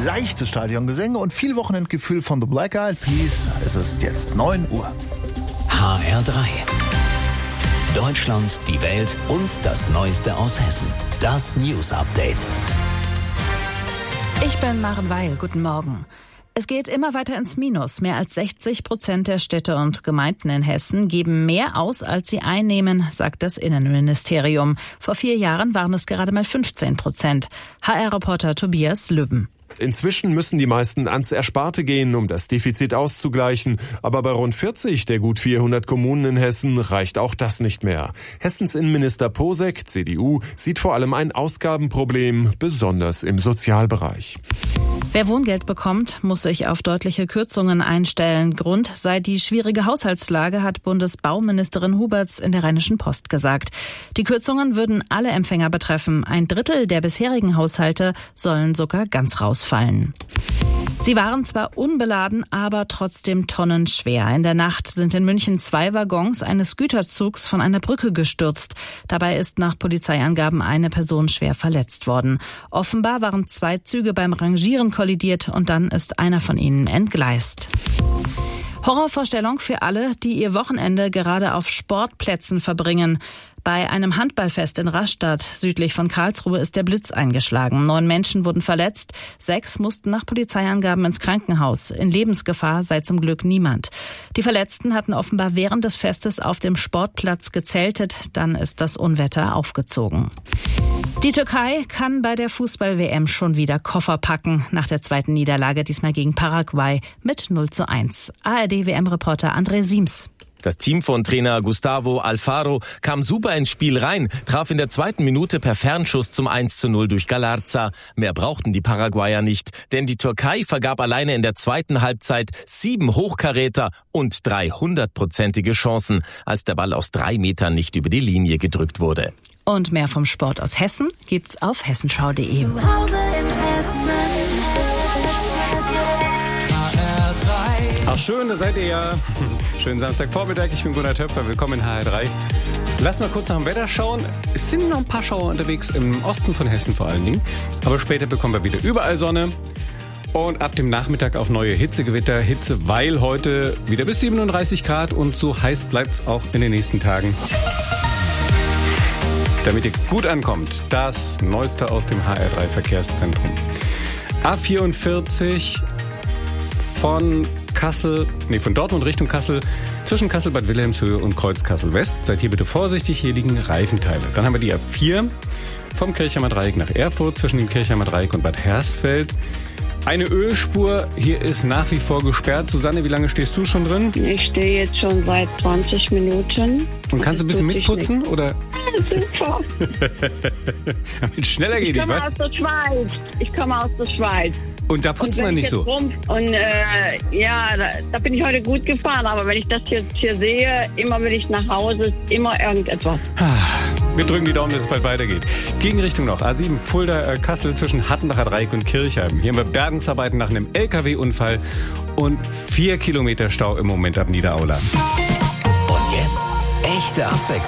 leichte Stadiongesänge und viel Wochenendgefühl von The Black Eyed Peas. Es ist jetzt 9 Uhr. HR3. Deutschland, die Welt und das Neueste aus Hessen. Das News Update. Ich bin Maren Weil. Guten Morgen. Es geht immer weiter ins Minus. Mehr als 60% der Städte und Gemeinden in Hessen geben mehr aus, als sie einnehmen, sagt das Innenministerium. Vor 4 Jahren waren es gerade mal 15%. HR-Reporter Tobias Lübben. Inzwischen müssen die meisten ans Ersparte gehen, um das Defizit auszugleichen. Aber bei rund 40 der gut 400 Kommunen in Hessen reicht auch das nicht mehr. Hessens Innenminister Posek, CDU, sieht vor allem ein Ausgabenproblem, besonders im Sozialbereich. Wer Wohngeld bekommt, muss sich auf deutliche Kürzungen einstellen. Grund sei die schwierige Haushaltslage, hat Bundesbauministerin Huberts in der Rheinischen Post gesagt. Die Kürzungen würden alle Empfänger betreffen. 1/3 der bisherigen Haushalte sollen sogar ganz rausfallen. Sie waren zwar unbeladen, aber trotzdem tonnenschwer. In der Nacht sind in München 2 Waggons eines Güterzugs von einer Brücke gestürzt. Dabei ist nach Polizeiangaben eine Person schwer verletzt worden. Offenbar waren 2 Züge beim Rangieren kollidiert und dann ist einer von ihnen entgleist. Horrorvorstellung für alle, die ihr Wochenende gerade auf Sportplätzen verbringen. Bei einem Handballfest in Rastatt, südlich von Karlsruhe, ist der Blitz eingeschlagen. 9 Menschen wurden verletzt, 6 mussten nach Polizeiangaben ins Krankenhaus. In Lebensgefahr sei zum Glück niemand. Die Verletzten hatten offenbar während des Festes auf dem Sportplatz gezeltet. Dann ist das Unwetter aufgezogen. Die Türkei kann bei der Fußball-WM schon wieder Koffer packen. Nach der 2. Niederlage, diesmal gegen Paraguay, mit 0:1. ARD-WM-Reporter André Siems. Das Team von Trainer Gustavo Alfaro kam super ins Spiel rein, traf in der 2. Minute per Fernschuss zum 1:0 durch Galarza. Mehr brauchten die Paraguayer nicht, denn die Türkei vergab alleine in der 2. Halbzeit 7 Hochkaräter und 3 hundertprozentige Chancen, als der Ball aus 3 Metern nicht über die Linie gedrückt wurde. Und mehr vom Sport aus Hessen gibt's auf hessenschau.de. Zu Hause in Hessen. Ach schön, da seid ihr ja. Schönen Samstagvormittag, ich bin Gunnar Töpfer, willkommen in HR3. Lass mal kurz nach dem Wetter schauen. Es sind noch ein paar Schauer unterwegs, im Osten von Hessen vor allen Dingen. Aber später bekommen wir wieder überall Sonne. Und ab dem Nachmittag auch neue Hitzegewitter. Hitze, weil heute wieder bis 37 Grad und so heiß bleibt's auch in den nächsten Tagen. Damit ihr gut ankommt, das Neueste aus dem HR3 Verkehrszentrum. A44 von Dortmund Richtung Kassel, zwischen Kassel-Bad Wilhelmshöhe und Kreuz Kassel-West. Seid hier bitte vorsichtig, hier liegen Reifenteile. Dann haben wir die A4 vom Kirchheimer Dreieck nach Erfurt, zwischen dem Kirchheimer Dreieck und Bad Hersfeld. Eine Ölspur, hier ist nach wie vor gesperrt. Susanne, wie lange stehst du schon drin? Ich stehe jetzt schon seit 20 Minuten. Und kannst du ein bisschen mitputzen, oder? Super. Damit schneller geht Ich komme aus der Schweiz. Und da putzen wir nicht so. Da bin ich heute gut gefahren. Aber wenn ich das jetzt hier sehe, immer wenn ich nach Hause, ist immer irgendetwas. Wir drücken die Daumen, dass es bald weitergeht. Gegenrichtung noch. A7 Fulda-Kassel zwischen Hattenbacher Dreieck und Kirchheim. Hier haben wir Bergungsarbeiten nach einem LKW-Unfall und 4 Kilometer Stau im Moment ab Niederaula. Und jetzt echte Abwechslung.